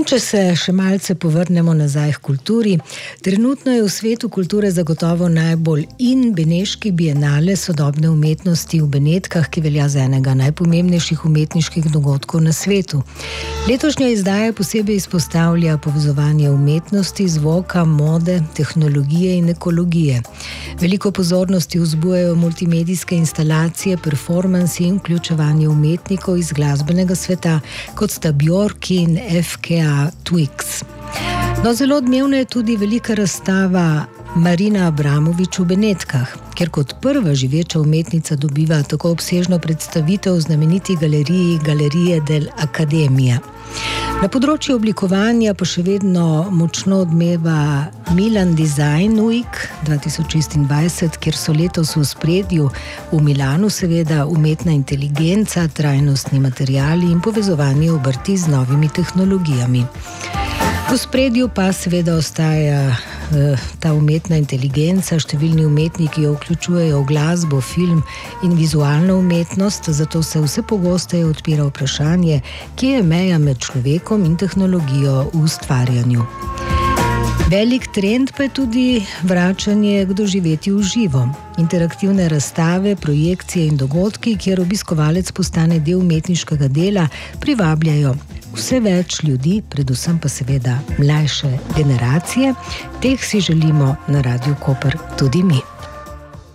In če se še malce povrnemo nazaj k kulturi, trenutno je v svetu kulture zagotovo najbolj in Beneški bienale sodobne umetnosti v Benetkah, ki velja za enega najpomembnejših umetniških dogodkov na svetu. Letošnja izdaja posebej izpostavlja povezovanje umetnosti, zvoka, mode, tehnologije in ekologije. Veliko pozornosti vzbujajo multimedijske instalacije, performansi in vključevanje umetnikov iz glasbenega sveta, kot sta Bjork in FKA Twigs. No, zelo odmevna je tudi velika razstava Marina Abramović v Benetkah, kjer kot prva živeča umetnica dobiva tako obsežno predstavitev v znameniti galeriji Galerie dell'Accademia. Na področju oblikovanja pa še vedno močno odmeva Milan Design Week 2026, kjer so letos v ospredju v Milanu seveda umetna inteligenca, trajnostni materiali in povezovanje obrti z novimi tehnologijami. V ospredju pa seveda ostaja ta umetna inteligenca, številni umetniki jo vključujejo v glasbo, film in vizualno umetnost, zato se vse pogosteje odpira vprašanje, kje je meja med človekom in tehnologijo v ustvarjanju. Velik trend pa je tudi vračanje k doživetju v živo. Interaktivne razstave, projekcije in dogodki, kjer obiskovalec postane del umetniškega dela, privabljajo vse več ljudi, predvsem pa seveda mlajše generacije. Teh si želimo na Radiu Koper tudi mi.